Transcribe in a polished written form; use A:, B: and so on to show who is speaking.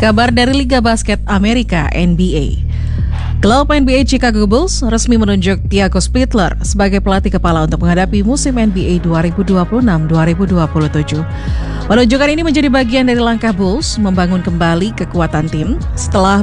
A: Kabar dari Liga Basket Amerika (NBA). Klub NBA Chicago Bulls resmi menunjuk Tiago Splitter sebagai pelatih kepala untuk menghadapi musim NBA 2026-2027. Penunjukan ini menjadi bagian dari langkah Bulls membangun kembali kekuatan tim setelah